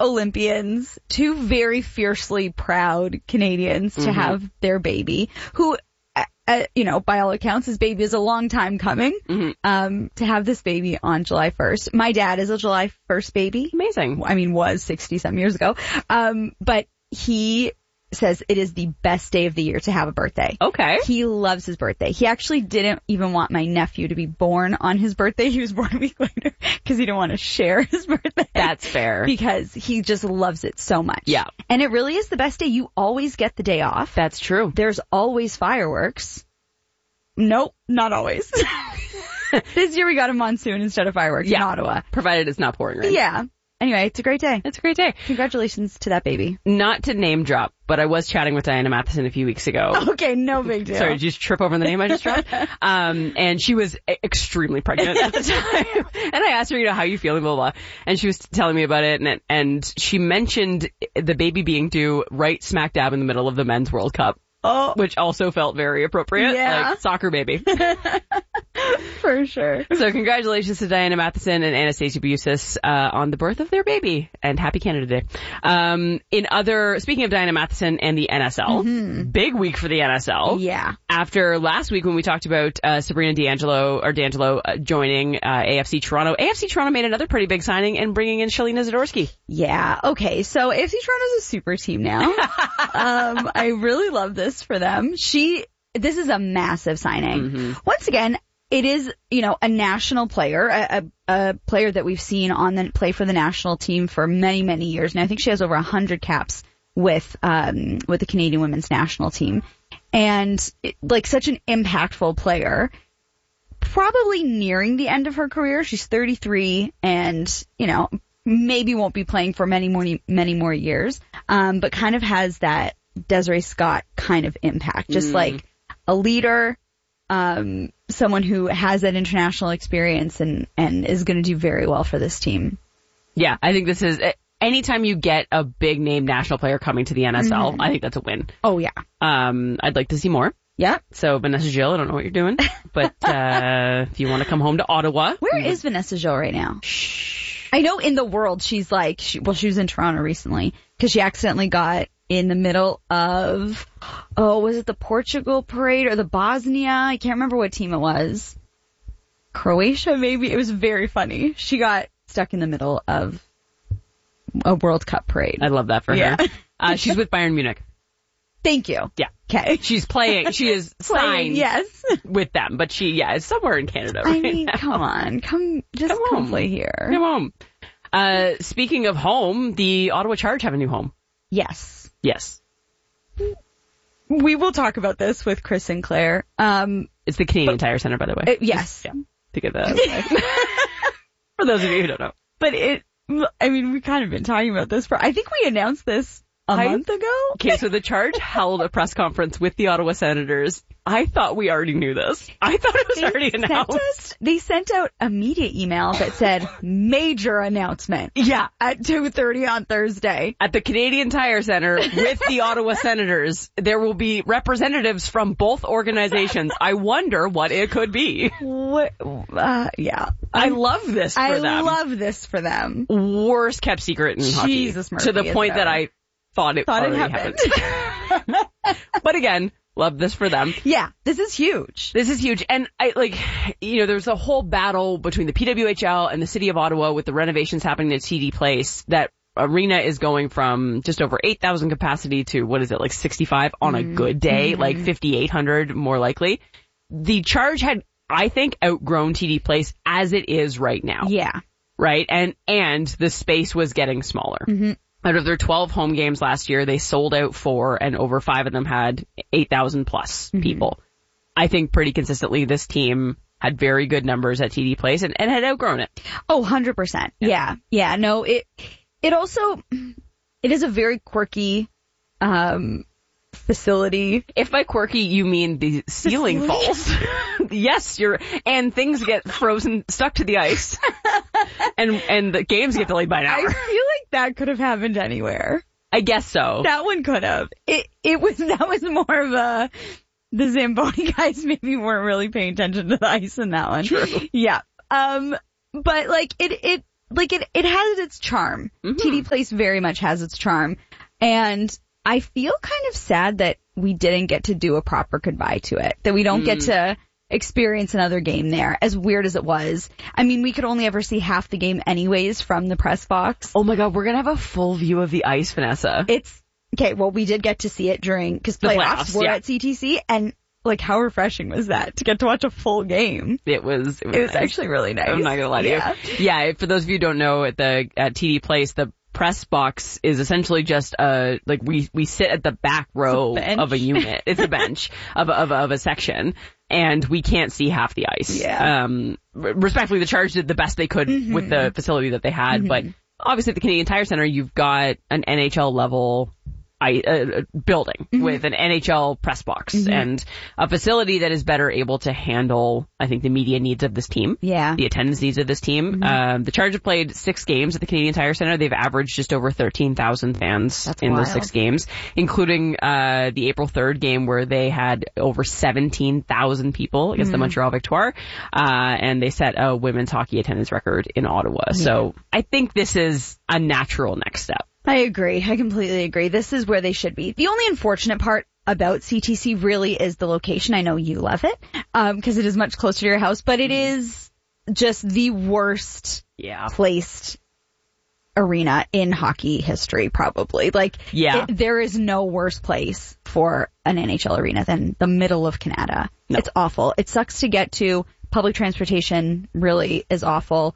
Olympians, two very fiercely proud Canadians to have their baby, who, by all accounts, his baby is a long time coming, to have this baby on July 1st. My dad is a July 1st baby. Amazing. I mean, was 60-some years ago. But he says it is the best day of the year to have a birthday. Okay. He loves his birthday. He actually didn't even want my nephew to be born on his birthday. He was born a week later because he didn't want to share his birthday. That's fair. Because he just loves it so much. Yeah. And it really is the best day. You always get the day off. That's true. There's always fireworks. Nope, not always. This year we got a monsoon instead of fireworks in Ottawa. Provided it's not pouring rain. Yeah. Anyway, it's a great day. It's a great day. Congratulations to that baby. Not to name drop, but I was chatting with Diana Matheson a few weeks ago. Okay, no big deal. Sorry, did you just trip over the name I just dropped? And she was extremely pregnant at the time. And I asked her, how you feeling, blah, blah, blah. And she was telling me about it, and she mentioned the baby being due right smack dab in the middle of the Men's World Cup. Oh. Which also felt very appropriate. Yeah. Like, soccer baby. For sure. So congratulations to Diana Matheson and Anastasia Busis on the birth of their baby, and happy Canada Day. Speaking of Diana Matheson and the NSL, big week for the NSL. Yeah. After last week when we talked about Sabrina D'Angelo joining AFC Toronto, AFC Toronto made another pretty big signing and bringing in Shalina Zadorsky. Yeah. Okay. So AFC Toronto's a super team now. I really love this for them. This is a massive signing. Once again, it is, a national player, a player that we've seen play for the national team for many, many years. And I think she has over 100 caps with the Canadian women's national team. And such an impactful player, probably nearing the end of her career. She's 33 and, maybe won't be playing for many more years. But kind of has that Desiree Scott kind of impact, just like a leader, someone who has that international experience and is going to do very well for this team. Yeah, I think this is, anytime you get a big name national player coming to the NSL, I think that's a win. Oh yeah. I'd like to see more. Yeah. So Vanessa Gilles, I don't know what you're doing, but if you want to come home to Ottawa. Where is Vanessa Gilles right now? Shh. I know in the world she was in Toronto recently because she accidentally got in the middle of, was it the Portugal parade or the Bosnia? I can't remember what team it was. Croatia, maybe. It was very funny. She got stuck in the middle of a World Cup parade. I love that for her. She's with Bayern Munich. Thank you. Yeah. Okay. She's playing, she is signed with them, but she is somewhere in Canada right now. Come on. Come play here. Come home. Speaking of home, the Ottawa Charge have a new home. Yes. We will talk about this with Chris Sinclair. It's the Canadian Tire Center, by the way. Yes. To get that out of the way. For those of you who don't know. But we've kind of been talking about this I think we announced this a month ago. Okay, so the Charge held a press conference with the Ottawa Senators. I thought we already knew this. I thought it was already announced. They sent out a media email that said major announcement. Yeah. At 2:30 on Thursday. At the Canadian Tire Center with the Ottawa Senators, there will be representatives from both organizations. I wonder what it could be. Yeah. I love this for them. I love this for them. Worst kept secret in hockey. Jesus Murphy, to the point that I thought it already happened. But again, love this for them. Yeah, this is huge. And there's a whole battle between the PWHL and the city of Ottawa with the renovations happening at TD Place. That arena is going from just over 8,000 capacity to, 65 on a good day, 5,800 more likely. The Charge had, I think, outgrown TD Place as it is right now. Yeah. Right? And the space was getting smaller. Out of their 12 home games last year, they sold out 4, and over 5 of them had 8,000 plus people. I think pretty consistently this team had very good numbers at TD Place and had outgrown it. Oh, 100%. Yeah. No, it also, it is a very quirky, facility. If by quirky you mean the ceiling falls. Yes, and things get stuck to the ice. and the games get delayed by an hour. I feel like that could have happened anywhere. I guess so. That one could have. That was more of the Zamboni guys maybe weren't really paying attention to the ice in that one. True. Yeah. But like it has its charm. TD Place very much has its charm. And I feel kind of sad that we didn't get to do a proper goodbye to it, that we don't get to experience another game there, as weird as it was. I mean, we could only ever see half the game anyways from the press box. Oh my God, we're going to have a full view of the ice, Vanessa. Okay, well, we did get to see it because playoffs were at CTC, and like, how refreshing was that to get to watch a full game? It was nice. Actually really nice. I'm not gonna lie to you. Yeah, for those of you who don't know, at TD Place, the press box is essentially just like we sit at the back row of a unit. It's a bench of a section, and we can't see half the ice. Yeah. Respectfully, the Charge did the best they could with the facility that they had, but obviously at the Canadian Tire Center, you've got an NHL level building with an NHL press box and a facility that is better able to handle, I think, the media needs of this team. Yeah. The attendance needs of this team. The Charge have played 6 games at the Canadian Tire Center. They've averaged just over 13,000 fans in those 6 games, including the April 3rd game where they had over 17,000 people against the Montreal Victoire. And they set a women's hockey attendance record in Ottawa. Yeah. So I think this is a natural next step. I agree. I completely agree. This is where they should be. The only unfortunate part about CTC really is the location. I know you love it, because it is much closer to your house, but it is just the worst placed arena in hockey history, probably. Like, there is no worse place for an NHL arena than the middle of Canada. No. It's awful. It sucks to get to. Public transportation really is awful.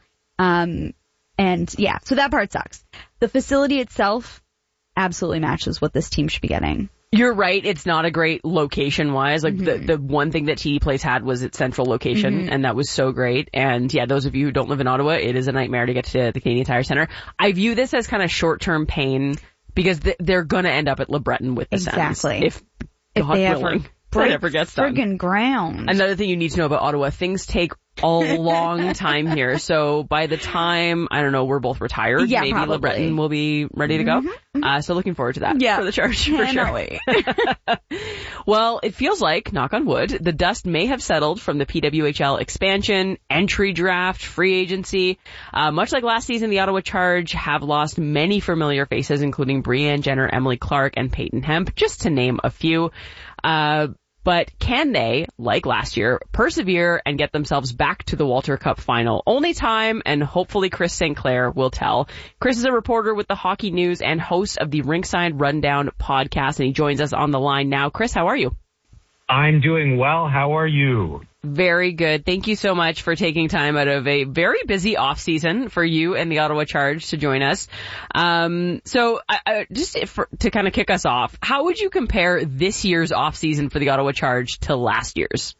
So that part sucks. The facility itself absolutely matches what this team should be getting. You're right. It's not a great location-wise. Like, the one thing that TD Place had was its central location, and that was so great. And yeah, those of you who don't live in Ottawa, it is a nightmare to get to the Canadian Tire Center. I view this as kind of short-term pain because they're gonna end up at LeBreton with the Sens. If God willing. That ever gets done. Friggin' ground. Another thing you need to know about Ottawa, things take a long time here. So by the time, I don't know, we're both retired, maybe probably. LeBreton will be ready to go. So looking forward to that for the Charge, for sure. Wait. Well, it feels like, knock on wood, the dust may have settled from the PWHL expansion, entry draft, free agency. Much like last season, the Ottawa Charge have lost many familiar faces, including Brianne Jenner, Emily Clark, and Peyton Hemp, just to name a few. But can they, like last year, persevere and get themselves back to the Walter Cup final? Only time, and hopefully Chris St. Clair will tell. Chris is a reporter with the Hockey News and host of the Rinkside Rundown podcast, and he joins us on the line now. Chris, how are you? I'm doing well. How are you? Very good. Thank you so much for taking time out of a very busy off season for you and the Ottawa Charge to join us. So to kind of kick us off, how would you compare this year's off season for the Ottawa Charge to last year's?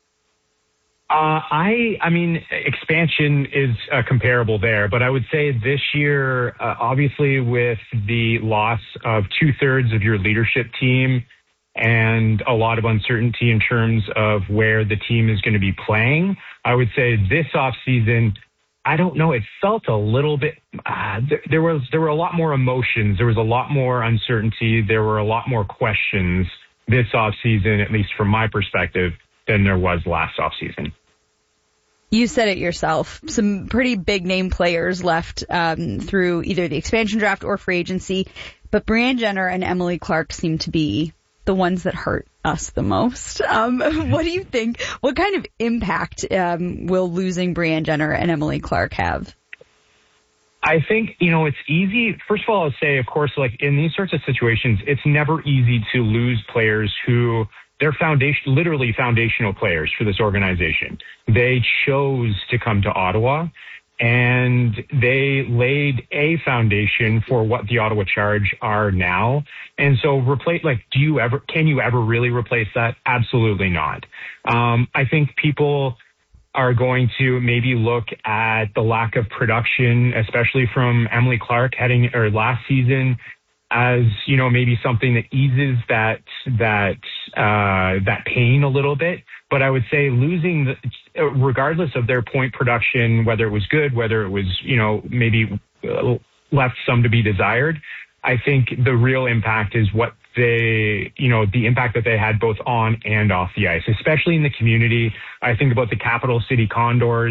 I mean, expansion is comparable there, but I would say this year, obviously with the loss of 2/3 of your leadership team, and a lot of uncertainty in terms of where the team is going to be playing, I would say this offseason, I don't know, it felt a little bit, there were a lot more emotions. There was a lot more uncertainty. There were a lot more questions this offseason, at least from my perspective, than there was last offseason. You said it yourself. Some pretty big name players left through either the expansion draft or free agency, but Brianne Jenner and Emily Clark seem to be the ones that hurt us the most. What do you think? What kind of impact will losing Brianne Jenner and Emily Clark have? I think, it's easy. First of all, I'll say, of course, like in these sorts of situations, it's never easy to lose players who they're literally foundational players for this organization. They chose to come to Ottawa, and they laid a foundation for what the Ottawa Charge are now. And so can you ever really replace that? Absolutely not. I think people are going to maybe look at the lack of production, especially from Emily Clark last season, as, maybe something that eases that pain a little bit. But I would say losing, regardless of their point production, whether it was good, whether it was, maybe left some to be desired, I think the real impact is what the impact that they had both on and off the ice, especially in the community. I think about the Capital City Condors.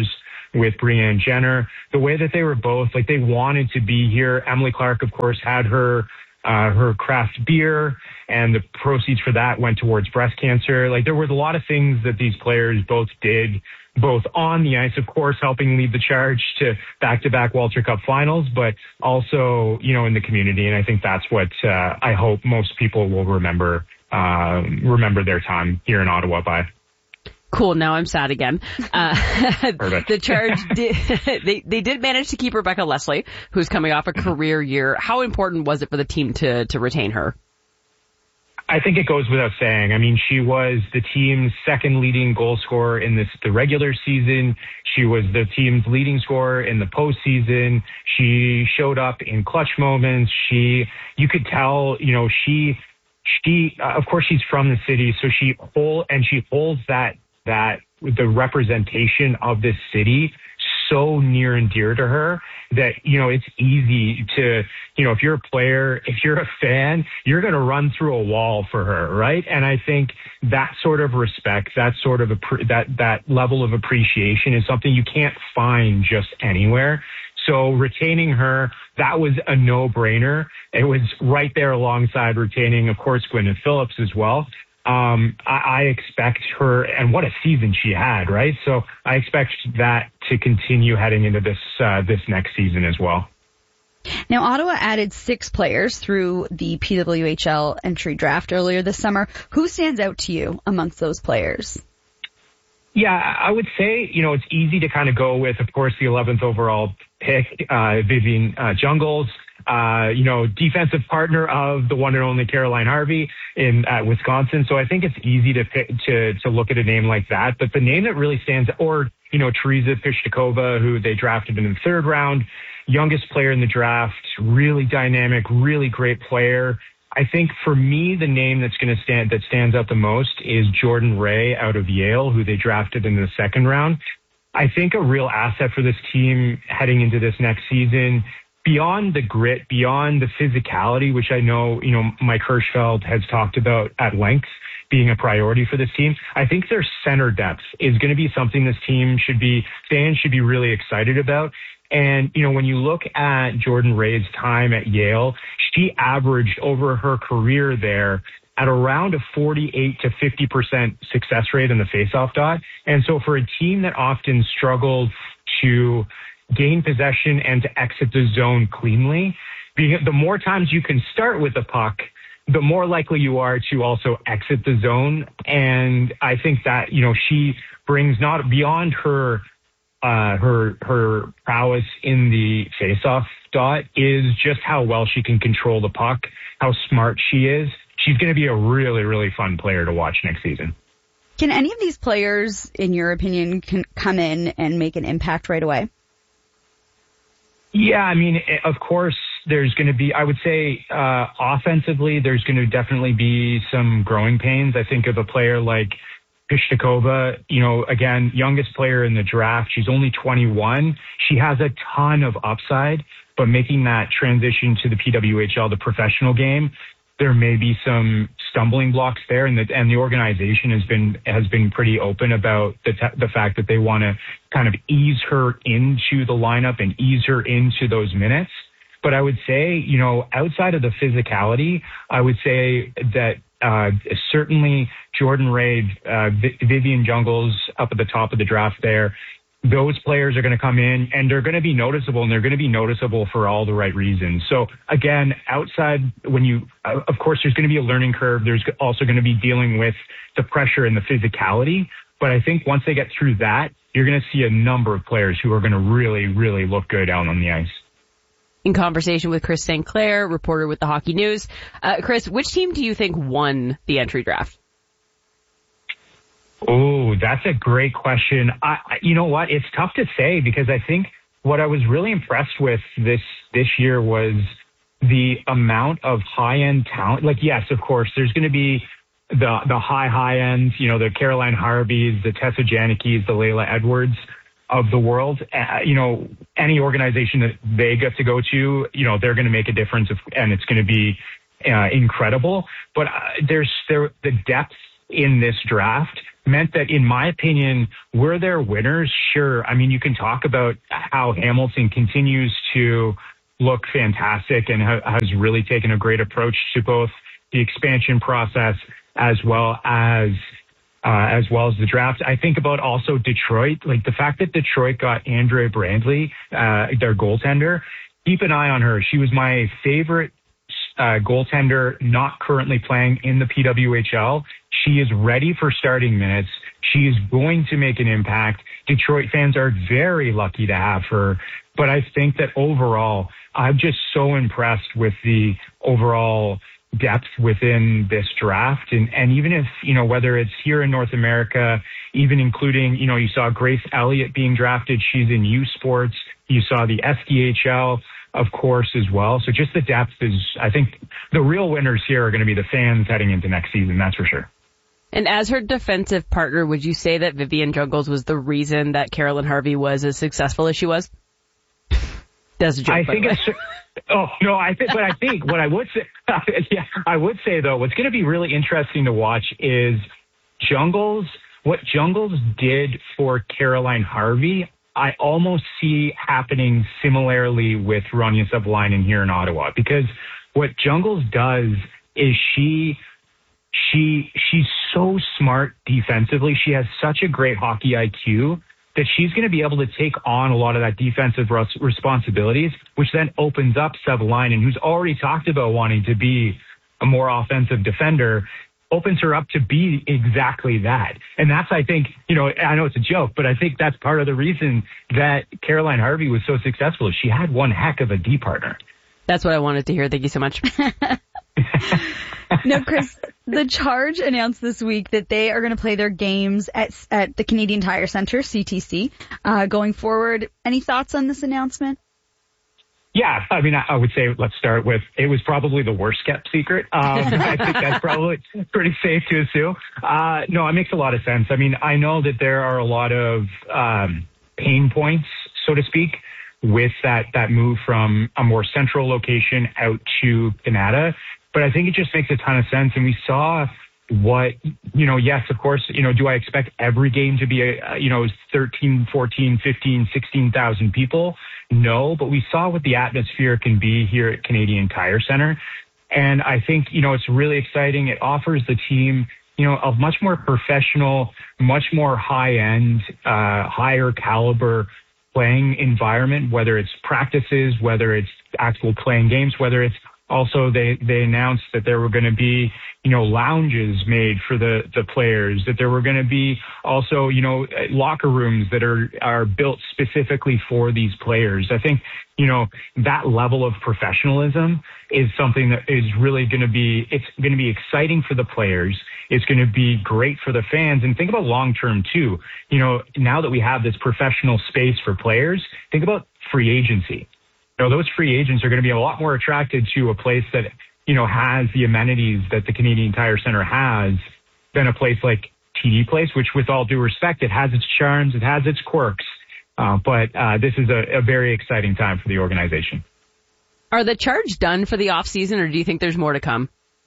with Brianne Jenner. The way that they were both, like, they wanted to be here. Emily Clark, of course, had her craft beer, and the proceeds for that went towards breast cancer. Like, there was a lot of things that these players both did, both on the ice, of course, helping lead the charge to back-to-back Walter Cup finals, but also, in the community. And I think that's what I hope most people will remember their time here in Ottawa by. Cool. Now I'm sad again. The Charge they did manage to keep Rebecca Leslie, who's coming off a career year. How important was it for the team to retain her? I think it goes without saying. I mean, she was the team's second leading goal scorer in the regular season. She was the team's leading scorer in the postseason. She showed up in clutch moments. You could tell, she of course she's from the city, so she holds that the representation of this city so near and dear to her that, it's easy to, if you're a player, if you're a fan, you're going to run through a wall for her, right? And I think that sort of respect, that sort of that level of appreciation is something you can't find just anywhere. So retaining her, that was a no-brainer. It was right there alongside retaining, of course, Gwyneth Phillips as well. I expect her, and what a season she had, right? So I expect that to continue heading into this next season as well. Now, Ottawa added 6 players through the PWHL entry draft earlier this summer. Who stands out to you amongst those players? Yeah, I would say, it's easy to kind of go with, of course, the 11th overall pick, Vivian Jungles. Defensive partner of the one and only Caroline Harvey at Wisconsin. So I think it's easy to pick, to look at a name like that. But the name that really stands, or, Teresa Pishtakova, who they drafted in the 3rd round, youngest player in the draft, really dynamic, really great player. I think for me, the name that stands out the most is Jordan Ray out of Yale, who they drafted in the 2nd round. I think a real asset for this team heading into this next season, beyond the grit, beyond the physicality, which I know, Mike Hirschfeld has talked about at length being a priority for this team. I think their center depth is going to be something this team fans should be really excited about. And, when you look at Jordan Ray's time at Yale, she averaged over her career there at around a 48 to 50% success rate in the faceoff dot. And so for a team that often struggled to gain possession and to exit the zone cleanly, the more times you can start with the puck, the more likely you are to also exit the zone. And I think that, she brings not beyond her prowess in the faceoff dot is just how well she can control the puck, how smart she is. She's going to be a really, really fun player to watch next season. Can any of these players, in your opinion, come in and make an impact right away? Yeah, I mean, of course, there's going to be, I would say, offensively, there's going to definitely be some growing pains. I think of a player like Pishtakova, again, youngest player in the draft. She's only 21. She has a ton of upside, but making that transition to the PWHL, the professional game, there may be some stumbling blocks there, and the organization has been pretty open about the fact that they want to kind of ease her into the lineup and ease her into those minutes. But I would say, outside of the physicality, I would say that certainly Jordan Ray, Vivian Jungles up at the top of the draft there, those players are going to come in and they're going to be noticeable, and they're going to be noticeable for all the right reasons. So again, outside of course, there's going to be a learning curve. There's also going to be dealing with the pressure and the physicality. But I think once they get through that, you're going to see a number of players who are going to really, really look good out on the ice. In conversation with Chris St. Clair, reporter with the Hockey News. Chris, which team do you think won the entry draft? Oh, that's a great question. You know what? It's tough to say, because I think what I was really impressed with this year was the amount of high-end talent. Like, yes, of course, there's going to be the high ends, the Caroline Harveys, the Tessa Janikis, the Layla Edwards of the world. Any organization that they get to go to, they're going to make a difference, and it's going to be incredible. But the depth in this draft meant that, in my opinion, were there winners? Sure. I mean, you can talk about how Hamilton continues to look fantastic and has really taken a great approach to both the expansion process as well as the draft. I think about also Detroit, like the fact that Detroit got Andrea Brandley, their goaltender. Keep an eye on her. She was my favorite goaltender, not currently playing in the PWHL. She is ready for starting minutes. She is going to make an impact. Detroit fans are very lucky to have her. But I think that overall, I'm just so impressed with the overall depth within this draft. And even if, whether it's here in North America, even including, you saw Grace Elliott being drafted. She's in U Sports. You saw the SDHL, of course, as well. So just the depth is, I think the real winners here are going to be the fans heading into next season. That's for sure. And as her defensive partner, would you say that Vivian Jungles was the reason that Carolyn Harvey was as successful as she was? That's a joke. I think it's, but I think what I would say, I would say though, what's going to be really interesting to watch is what Jungles did for Caroline Harvey. I almost see happening similarly with Rania Savalainen here in Ottawa, because what Jungles does is she's so smart defensively. She has such a great hockey IQ that she's going to be able to take on a lot of that defensive responsibilities, which then opens up Savalainen, who's already talked about wanting to be a more offensive defender, opens her up to be exactly that. And that's, I think, I know it's a joke, but I think that's part of the reason that Caroline Harvey was so successful. She had one heck of a D partner. That's what I wanted to hear. Thank you so much. No, Chris, the Charge announced this week that they are going to play their games at the Canadian Tire Centre, CTC, going forward. Any thoughts on this announcement? Yeah, I mean, I would say let's start with it was probably the worst kept secret. I think that's probably pretty safe to assume. No, it makes a lot of sense. I mean, I know that there are a lot of pain points, so to speak, with that move from a more central location out to Canada. But I think it just makes a ton of sense. And we saw what, yes, of course, do I expect every game to be, 13, 14, 15, 16,000 people? No, but we saw what the atmosphere can be here at Canadian Tire Centre. And I think, it's really exciting. It offers the team, a much more professional, much more high-end, higher caliber playing environment, whether it's practices, whether it's actual playing games, whether it's also they announced that there were going to be, lounges made for the players, that there were going to be also, locker rooms that are built specifically for these players. I think, that level of professionalism is something that is really going to be exciting for the players. It's going to be great for the fans. And think about long term too. Now that we have this professional space for players, think about free agency. Those free agents are going to be a lot more attracted to a place that, has the amenities that the Canadian Tire Centre has than a place like TD Place, which, with all due respect, it has its charms, it has its quirks. But this is a very exciting time for the organization. Are the Charge done for the off season, or do you think there's more to come?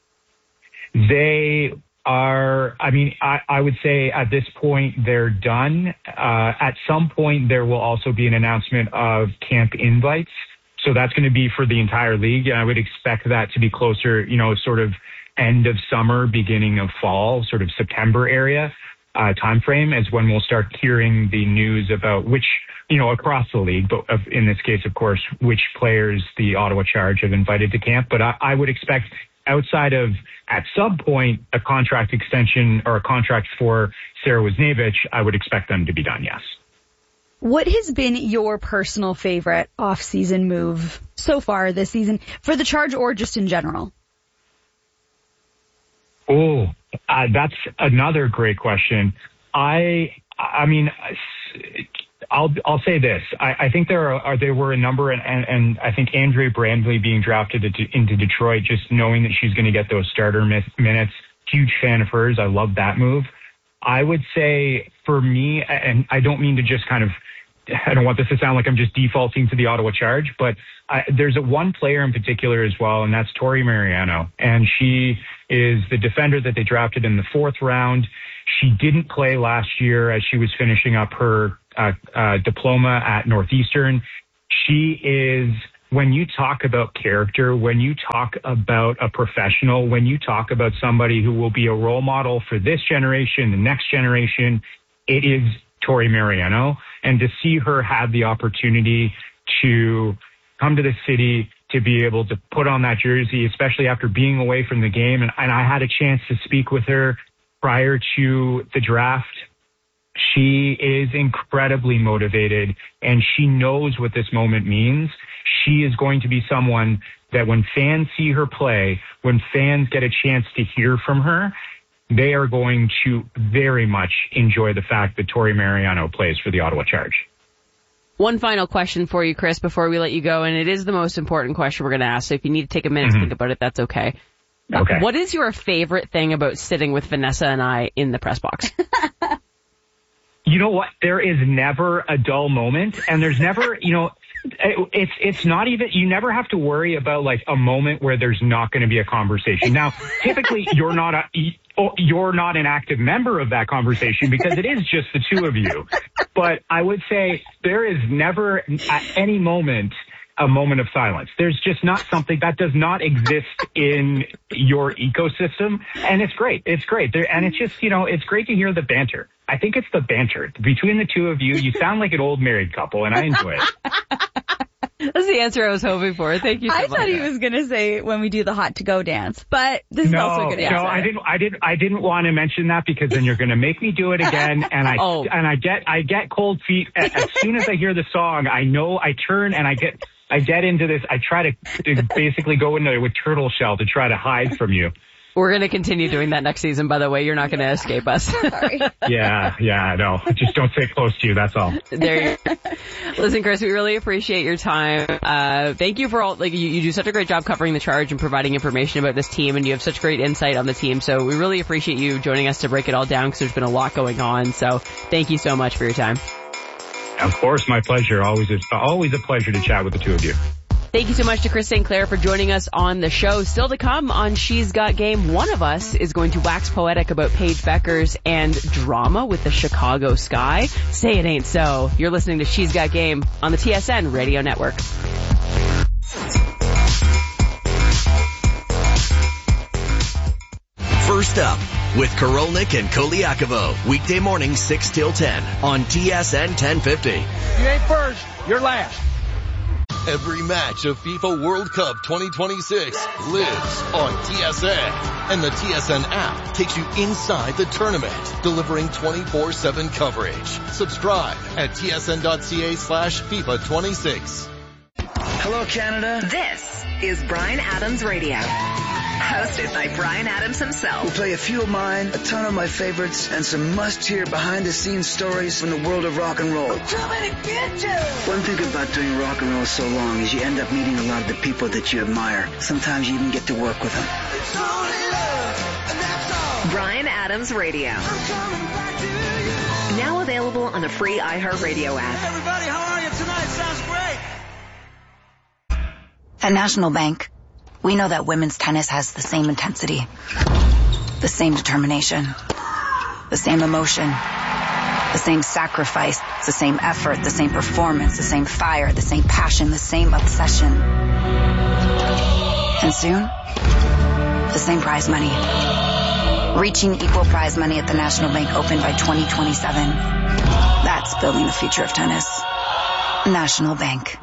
They are, I would say at this point they're done. At some point there will also be an announcement of camp invites. So that's going to be for the entire league. And I would expect that to be closer, sort of end of summer, beginning of fall, sort of September area timeframe is when we'll start hearing the news about which, across the league, but in this case, of course, which players the Ottawa Charge have invited to camp. But I would expect outside of, at some point, a contract extension or a contract for Sarah Wisniewicz, I would expect them to be done, yes. What has been your personal favorite off-season move so far this season for the Charge or just in general? Oh, that's another great question. I'll say this. I think there were a number, and I think Andrea Brandley being drafted into Detroit, just knowing that she's going to get those starter minutes, huge fan of hers. I love that move. I would say for me, and I don't mean to just kind of I don't want this to sound like I'm just defaulting to the Ottawa Charge, but there's one player in particular as well, and that's Tori Mariano. And she is the defender that they drafted in the 4th round. She didn't play last year as she was finishing up her diploma at Northeastern. She is, when you talk about character, when you talk about a professional, when you talk about somebody who will be a role model for this generation, the next generation, it is Tori Mariano. And to see her have the opportunity to come to the city, to be able to put on that jersey, especially after being away from the game. And I had a chance to speak with her prior to the draft. She is incredibly motivated, and she knows what this moment means. She is going to be someone that when fans see her play, when fans get a chance to hear from her, they are going to very much enjoy the fact that Tori Mariano plays for the Ottawa Charge. One final question for you, Chris, before we let you go, and it is the most important question we're going to ask, so if you need to take a minute to think about it, that's okay. Okay. What is your favorite thing about sitting with Vanessa and I in the press box? You know what? There is never a dull moment, and there's never, it's not even, you never have to worry about like a moment where there's not going to be a conversation. Now, typically you're not an active member of that conversation because it is just the two of you. But I would say there is never at any moment a moment of silence. There's just not something that does not exist in your ecosystem. And it's great. It's great. And it's just, it's great to hear the banter. I think it's the banter between the two of you. You sound like an old married couple, and I enjoy it. That's the answer I was hoping for. Thank you so much. I thought he was going to say when we do the hot to go dance, but this is also a good answer. No, I didn't want to mention that because then you're going to make me do it again, and I get cold feet as soon as I hear the song. I know I turn and I get into this. I try to basically go into it with turtle shell to try to hide from you. We're going to continue doing that next season, by the way. You're not going to escape us. Sorry. Yeah, no. Just don't stay close to you, that's all. There you go. Listen, Chris, we really appreciate your time. Thank you for all, you do such a great job covering the Charge and providing information about this team, and you have such great insight on the team. So we really appreciate you joining us to break it all down because there's been a lot going on. So thank you so much for your time. Of course, my pleasure. Always a pleasure to chat with the two of you. Thank you so much to Chris St. Clair for joining us on the show. Still to come on She's Got Game, one of us is going to wax poetic about Paige Beckers and drama with the Chicago Sky. Say it ain't so. You're listening to She's Got Game on the TSN Radio Network. First Up with Korolnik and Koliakovo. Weekday morning 6 till 10 on TSN 1050. You ain't first, you're last. Every match of FIFA World Cup 2026 lives on TSN. And the TSN app takes you inside the tournament, delivering 24/7 coverage. Subscribe at tsn.ca/FIFA26. Hello, Canada. This is Bryan Adams Radio. Hosted by Bryan Adams himself. We'll play a few of mine, a ton of my favorites, and some must-hear behind-the-scenes stories from the world of rock and roll. I'm coming to get you! One thing about doing rock and roll so long is you end up meeting a lot of the people that you admire. Sometimes you even get to work with them. It's only love, and that's all. Bryan Adams Radio. I'm coming back to you. Now available on the free iHeartRadio app. Hey, everybody, how are you tonight? Sounds great. At National Bank, we know that women's tennis has the same intensity, the same determination, the same emotion, the same sacrifice, the same effort, the same performance, the same fire, the same passion, the same obsession. And soon, the same prize money. Reaching equal prize money at the National Bank Open by 2027. That's building the future of tennis. National Bank.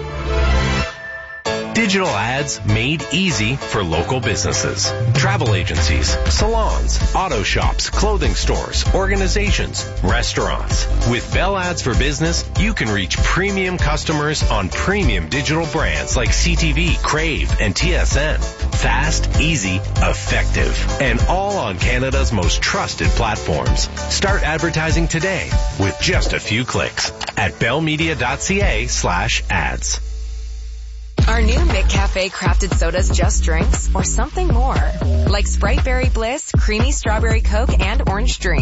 Digital ads made easy for local businesses. Travel agencies, salons, auto shops, clothing stores, organizations, restaurants. With Bell Ads for Business, you can reach premium customers on premium digital brands like CTV, Crave, and TSN. Fast, easy, effective, and all on Canada's most trusted platforms. Start advertising today with just a few clicks at bellmedia.ca/ads. Are new McCafe crafted sodas just drinks or something more? Like Sprite Berry Bliss, Creamy Strawberry Coke, and Orange Dream.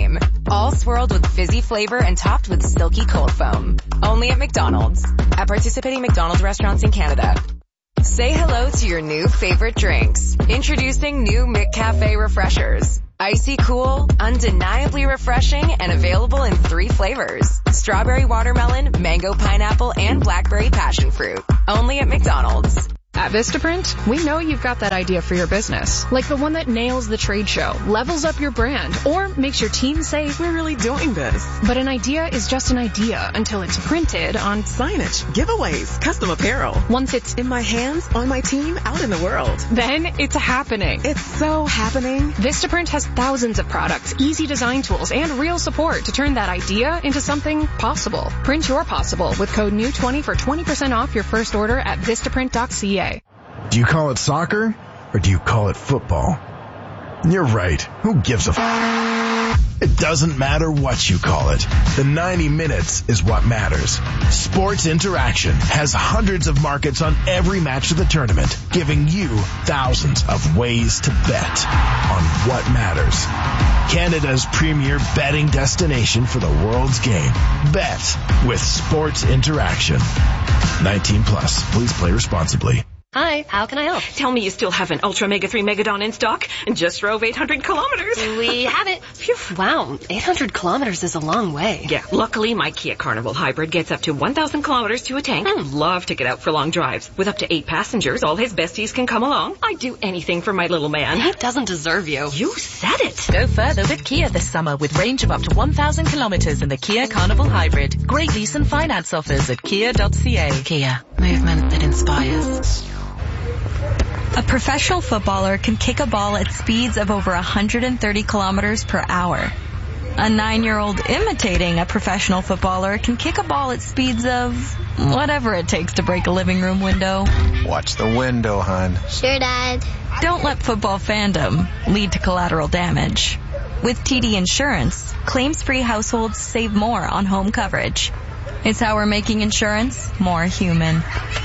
all swirled with fizzy flavor and topped with silky cold foam. Only at McDonald's. At participating McDonald's restaurants in Canada. Say hello to your new favorite drinks. Introducing new McCafe Refreshers. Icy cool, undeniably refreshing, and available in 3 flavors. Strawberry watermelon, mango pineapple, and blackberry passion fruit. Only at McDonald's. At Vistaprint, we know you've got that idea for your business, like the one that nails the trade show, levels up your brand, or makes your team say, we're really doing this. But an idea is just an idea until it's printed on signage, giveaways, custom apparel. Once it's in my hands, on my team, out in the world. Then it's happening. It's so happening. Vistaprint has thousands of products, easy design tools, and real support to turn that idea into something possible. Print your possible with code NEW20 for 20% off your first order at Vistaprint.ca. Do you call it soccer or do you call it football? You're right. Who gives a It doesn't matter what you call it. The 90 minutes is what matters. Sports Interaction has hundreds of markets on every match of the tournament, giving you thousands of ways to bet on what matters. Canada's premier betting destination for the world's game. Bet with Sports Interaction. 18 plus. Please play responsibly. Hi, how can I help? Tell me you still have an Ultra Mega 3 Megadon in stock and just drove 800 kilometers. We have it. Phew. Wow, 800 kilometers is a long way. Yeah, luckily my Kia Carnival Hybrid gets up to 1,000 kilometers to a tank. Love to get out for long drives. With up to 8 passengers, all his besties can come along. I'd do anything for my little man. He doesn't deserve you. You said it. Go further with Kia this summer with range of up to 1,000 kilometers in the Kia Carnival Hybrid. Great lease and finance offers at kia.ca. Kia, movement that inspires. A professional footballer can kick a ball at speeds of over 130 kilometers per hour. A 9-year-old imitating a professional footballer can kick a ball at speeds of whatever it takes to break a living room window. Watch the window, hon. Sure, Dad. Don't let football fandom lead to collateral damage. With TD Insurance, claims-free households save more on home coverage. It's how we're making insurance more human.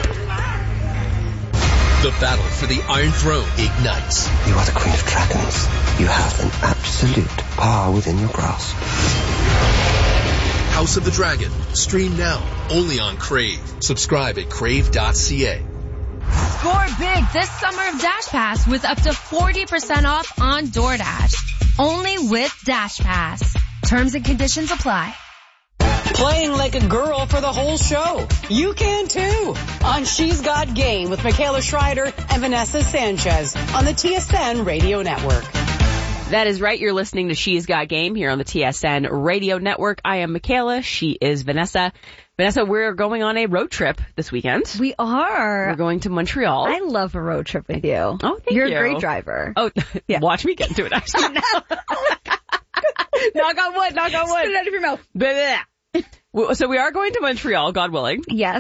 The battle for the Iron Throne ignites. You are the Queen of Dragons. You have an absolute power within your grasp. House of the Dragon. Stream now. Only on Crave. Subscribe at crave.ca. Score big this summer of Dash Pass with up to 40% off on DoorDash. Only with Dash Pass. Terms and conditions apply. Playing like a girl for the whole show. You can too. On She's Got Game with Michaela Schreider and Vanessa Sanchez on the TSN Radio Network. That is right. You're listening to She's Got Game here on the TSN Radio Network. I am Michaela. She is Vanessa. Vanessa, we're going on a road trip this weekend. We are. We're going to Montreal. I love a road trip with you. Oh, thank You're you. a great driver. Oh, yeah. Watch me get into it, actually. Knock on wood, knock on wood. Spit it out of your mouth. So we are going to Montreal, God willing. Yes.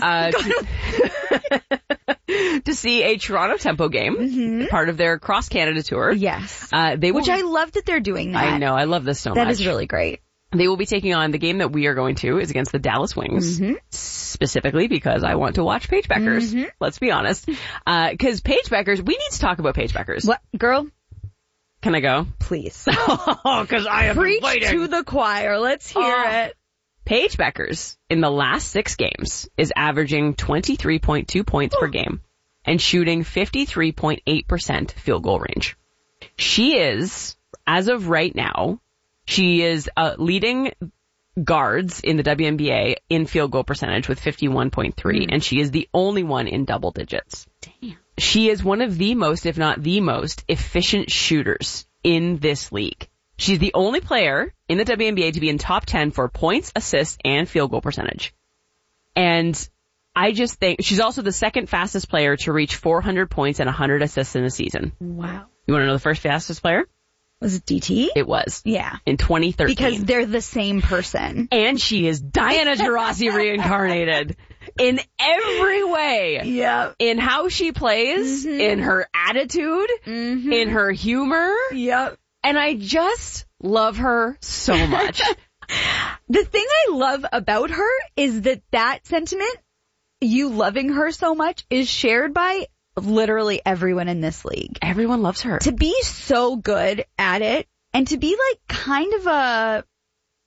To see a Toronto Tempo game, part of their Cross Canada tour. Yes. Which I love that they're doing that. I know. I love this so much. That is really great. They will be taking on the game that we are going to is against the Dallas Wings. Specifically because I want to watch Paige Beckers. Let's be honest. Cause Paige Beckers, we need to talk about Paige Beckers. What, girl? Can I go? Please. Cause I am Preach waiting. to the choir. Let's hear it. Paige Beckers, in the last 6 games, is averaging 23.2 points per game and shooting 53.8% field goal range. She is, as of right now, she is leading guards in the WNBA in field goal percentage with 51.3, and she is the only one in double digits. Damn. She is one of the most, if not the most, efficient shooters in this league. She's the only player in the WNBA to be in top 10 for points, assists, and field goal percentage. And I just think she's also the second fastest player to reach 400 points and 100 assists in a season. Wow. You want to know the first fastest player? Was it DT? It was. Yeah. In 2013. Because they're the same person. And she is Diana Taurasi reincarnated. In every way. Yeah. In how she plays, in her attitude, in her humor. Yep. And I just love her so much. The thing I love about her is that sentiment, you loving her so much, is shared by literally everyone in this league. Everyone loves her. To be so good at it and to be like kind of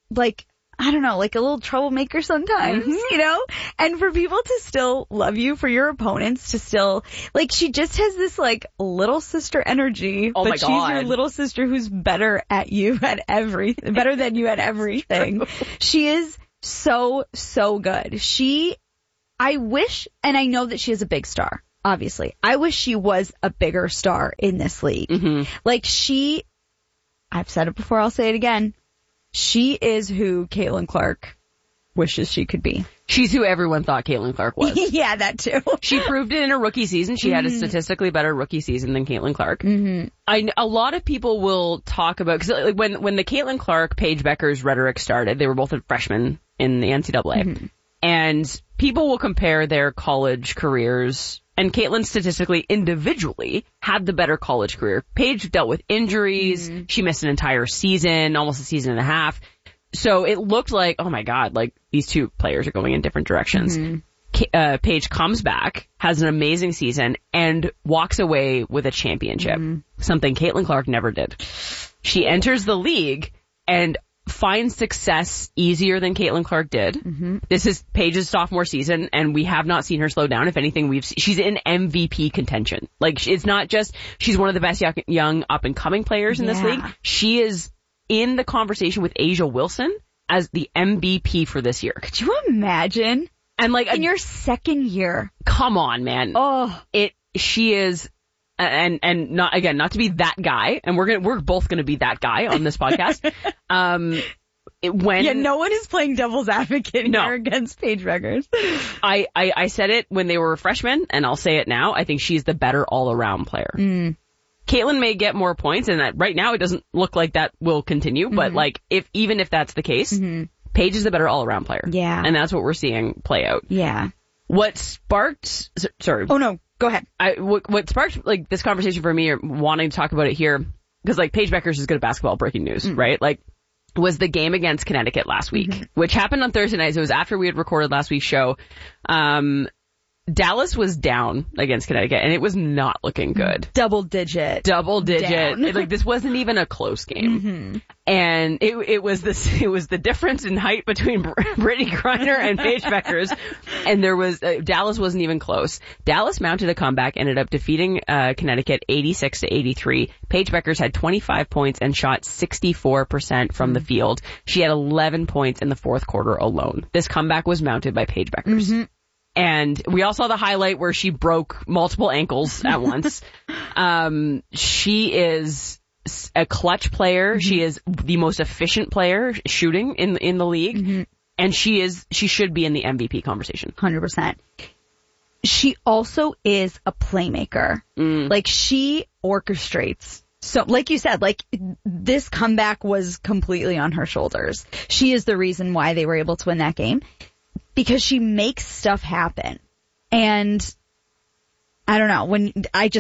like, I don't know, like a little troublemaker sometimes, you know? And for people to still love you, for your opponents to still, like, she just has this, like, little sister energy. Oh, but my she's God. your little sister who's better than you at everything. She is so, so good. I wish, and I know that she is a big star, obviously. I wish she was a bigger star in this league. Like, I've said it before, I'll say it again. She is who Caitlin Clark wishes she could be. She's who everyone thought Caitlin Clark was. Yeah, that too. She proved it in her rookie season. She had a statistically better rookie season than Caitlin Clark. A lot of people will talk about, because like, when the Caitlin Clark, Paige Beckers rhetoric started, they were both freshmen in the NCAA. And people will compare their college careers, and Caitlin statistically, individually, had the better college career. Paige dealt with injuries. She missed an entire season, almost a season and a half. So it looked like, oh my God, like these two players are going in different directions. Paige comes back, has an amazing season, and walks away with a championship. Something Caitlin Clark never did. She enters the league and finds success easier than Caitlin Clark did. This is Paige's sophomore season, and we have not seen her slow down. If anything, she's in MVP contention. Like, it's not just she's one of the best young up-and-coming players in this league. She is in the conversation with Asia Wilson as the MVP for this year. Could you imagine? And like in your second year. Come on, man. Oh, she is. And not to be that guy, and we're both gonna be that guy on this podcast. No one is playing devil's advocate here against Paige Beckers. I said it when they were freshmen, and I'll say it now. I think she's the better all-around player. Caitlin may get more points, and right now it doesn't look like that will continue. But like, even if that's the case, Paige is the better all-around player. Yeah, and that's what we're seeing play out. Yeah. What sparked? Sorry. Oh no. Go ahead. What sparked like this conversation for me, or wanting to talk about it here, because like Paige Beckers is good at basketball, breaking news, right? Like, was the game against Connecticut last week, which happened on Thursday night. So it was after we had recorded last week's show. Dallas was down against Connecticut, and it was not looking good. Double digit. Like, this wasn't even a close game. And it was the difference in height between Brittany Griner and Paige Beckers. And there was, Dallas wasn't even close. Dallas mounted a comeback, ended up defeating, Connecticut 86-83. Paige Beckers had 25 points and shot 64% from the field. She had 11 points in the fourth quarter alone. This comeback was mounted by Paige Beckers. And we all saw the highlight where she broke multiple ankles at once. She is a clutch player. She is the most efficient player shooting in the league. And she should be in the MVP conversation. 100%. She also is a playmaker. Like, she orchestrates. So, like you said, like, this comeback was completely on her shoulders. She is the reason why they were able to win that game. Because she makes stuff happen. And I don't know, I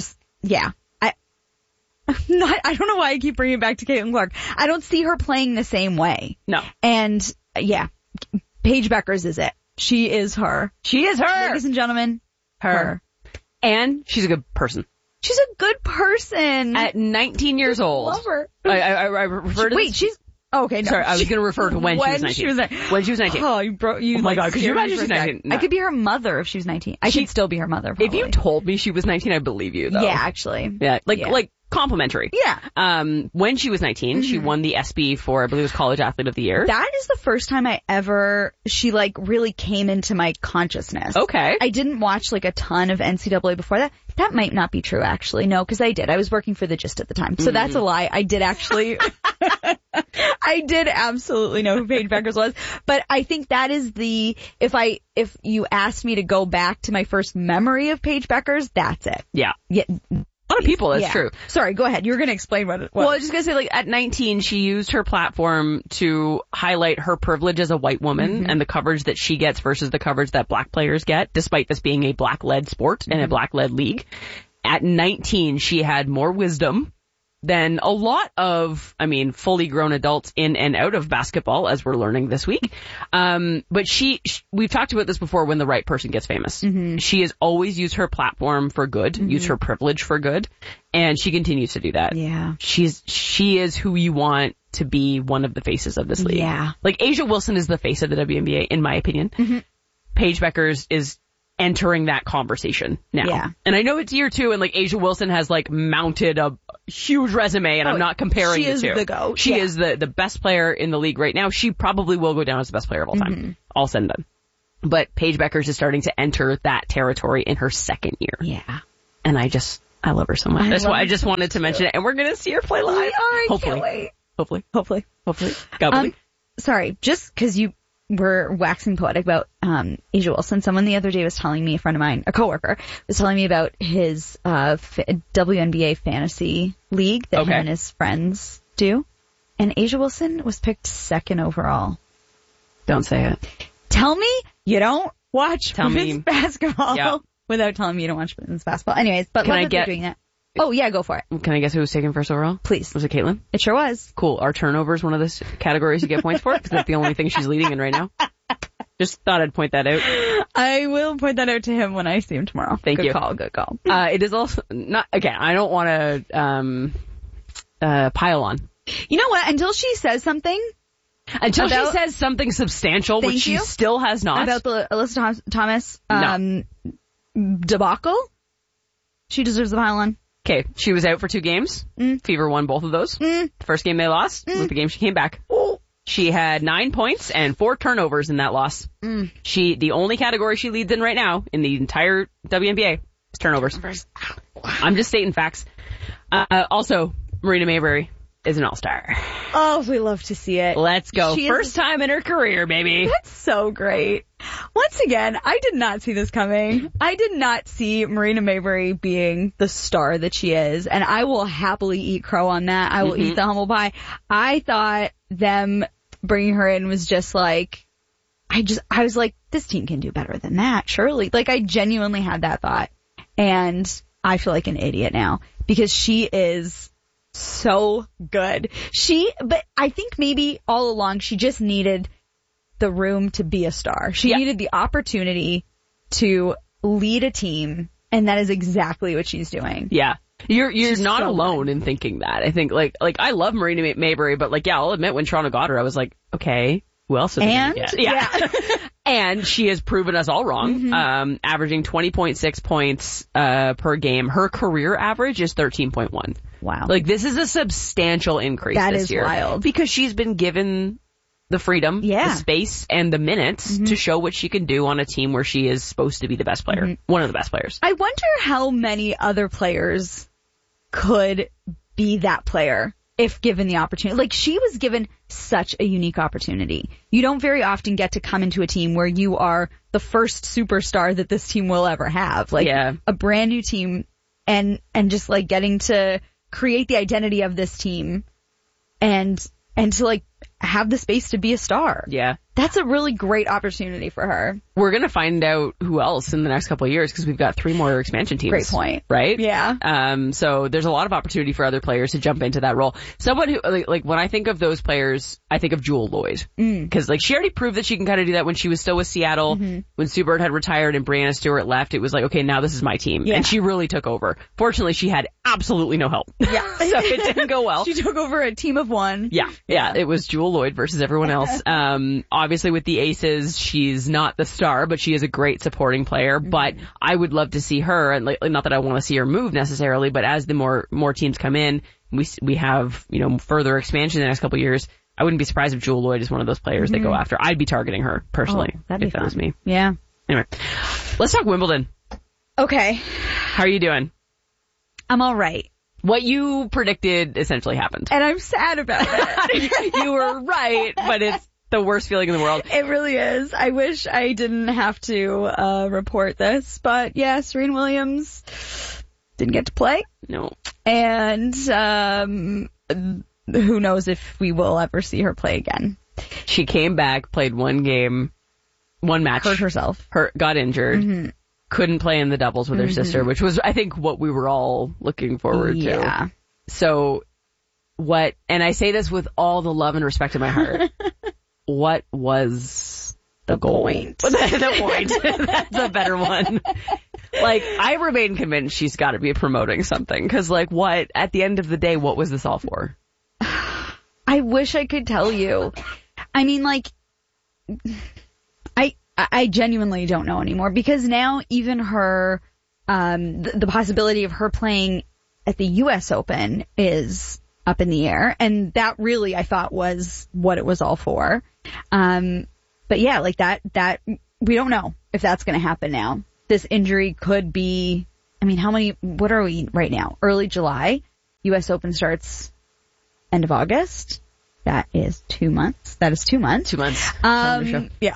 don't know why I keep bringing it back to Caitlin Clark. I don't see her playing the same way. No. And Paige Beckers is it. She is her. She is her. Ladies and gentlemen, her. And she's a good person. She's a good person. At 19 years old. Love her. I refer to Okay, no. Sorry, I was going to refer to when she was 19. When she was 19. Oh, oh my God, could you imagine she's 19? No. I could be her mother if she was 19. I could still be her mother, probably. If you told me she was 19, I believe you, though. Yeah, actually. Yeah, like complimentary. Yeah. When she was 19, she won the SB for, I believe it was College Athlete of the Year. That is the first time she like really came into my consciousness. Okay. I didn't watch like a ton of NCAA before that. That might not be true, actually. No, because I did. I was working for the Gist at the time. So that's a lie. I did actually, I did absolutely know who Paige Beckers was. But I think that is if you asked me to go back to my first memory of Paige Beckers, that's it. Yeah. Yeah. A lot of people, that's true. Sorry, go ahead. You were going to explain what it was. Well, I was just going to say, like, at 19, she used her platform to highlight her privilege as a white woman and the coverage that she gets versus the coverage that black players get, despite this being a black-led sport and a black-led league. At 19, she had more wisdom than a lot of, fully grown adults in and out of basketball, as we're learning this week. But we've talked about this before, when the right person gets famous. She has always used her platform for good, used her privilege for good, and she continues to do that. Yeah. She is who you want to be one of the faces of this league. Yeah. Like, A'ja Wilson is the face of the WNBA, in my opinion. Mm-hmm. Paige Beckers is entering that conversation now. Yeah. And I know it's year 2, and like A'ja Wilson has like mounted a huge resume, and I'm not comparing the two. She is the GOAT. She is the best player in the league right now. She probably will go down as the best player of all time. All said and done. But Paige Beckers is starting to enter that territory in her second year. Yeah. And I love her so much. That's why I just wanted to mention it. And we're going to see her play live. We are. I Hopefully. can't wait. Hopefully. God willing. Sorry, just because you were waxing poetic about A'ja Wilson, someone the other day was telling me, a friend of mine, a coworker, was telling me about his WNBA fantasy league that him and his friends do. And A'ja Wilson was picked 2nd overall. Don't say it. Tell me you don't watch women's basketball without telling me you don't watch women's basketball. Anyways, but Can I get doing that. Oh, yeah, go for it. Can I guess who was taken first overall? Please. Was it Caitlin? It sure was. Cool. Are turnovers one of the categories you get points for? Because that's the only thing she's leading in right now. Just thought I'd point that out. I will point that out to him when I see him tomorrow. Thank you. Good call. It is also not, again, I don't want to pile on. You know what? Until she says something. Until she says something substantial, which she still has not. About the Alyssa Thomas debacle, she deserves the pile on. Okay, she was out for 2 games. Fever won both of those. The first game they lost was the game she came back. She had 9 points and 4 turnovers in that loss. The only category she leads in right now in the entire WNBA is turnovers. I'm just stating facts. Also, Marina Mayberry is an all-star. Oh, we love to see it. Let's go. First time in her career, baby. That's so great. Once again, I did not see this coming. I did not see Marina Mayberry being the star that she is, and I will happily eat crow on that. I will eat the humble pie. I thought them bringing her in was just like, I was like, this team can do better than that, surely. Like, I genuinely had that thought, and I feel like an idiot now, because she is so good. But I think maybe all along she just needed the room to be a star. She needed the opportunity to lead a team, and that is exactly what she's doing. Yeah. You're not alone in thinking that. I think like I love Marina Mayberry, but like, I'll admit when Toronto got her, I was like, okay, who else is going to get? Yeah. And she has proven us all wrong. Averaging 20.6 points per game. Her career average is 13.1. Wow. Like, this is a substantial increase this year. That is wild. Because she's been given the freedom, the space, and the minutes to show what she can do on a team where she is supposed to be the best player. One of the best players. I wonder how many other players could be that player if given the opportunity. Like, she was given such a unique opportunity. You don't very often get to come into a team where you are the first superstar that this team will ever have. Like, a brand new team, and just like getting to create the identity of this team and to like have the space to be a star. Yeah. That's a really great opportunity for her. We're going to find out who else in the next couple of years because we've got 3 more expansion teams. Great point. Right? Yeah. So there's a lot of opportunity for other players to jump into that role. Someone who, like when I think of those players, I think of Jewel Lloyd. Because like she already proved that she can kind of do that when she was still with Seattle. When Sue Bird had retired and Brianna Stewart left, it was like, okay, now this is my team. Yeah. And she really took over. Fortunately, she had absolutely no help. Yeah. So it didn't go well. She took over a team of 1. Yeah. It was Jewel Lloyd versus everyone else. Obviously with the Aces, she's not the star, but she is a great supporting player. But I would love to see her, and like, not that I want to see her move necessarily, but as the more teams come in, we have, further expansion in the next couple of years. I wouldn't be surprised if Jewel Lloyd is one of those players they go after. I'd be targeting her personally if that was me. Yeah. Anyway, let's talk Wimbledon. Okay. How are you doing? I'm all right. What you predicted essentially happened. And I'm sad about it. You were right, but it's the worst feeling in the world. It really is. I wish I didn't have to report this, but yeah, Serena Williams didn't get to play. No. And who knows if we will ever see her play again. She came back, played 1 game, 1 match. Hurt herself. Got injured. Couldn't play in the doubles with her sister, which was, I think, what we were all looking forward to. Yeah. So, and I say this with all the love and respect in my heart, what was the point? The point. That's a better one. Like, I remain convinced she's got to be promoting something, because, like, at the end of the day, what was this all for? I wish I could tell you. I mean, like, I genuinely don't know anymore because now even her, the possibility of her playing at the U.S. Open is up in the air. And that really, I thought, was what it was all for. But yeah, like that, we don't know if that's going to happen now. This injury could be, I mean, what are we right now? Early July. U.S. Open starts end of August. That is 2 months. 2 months. 2 months. Yeah.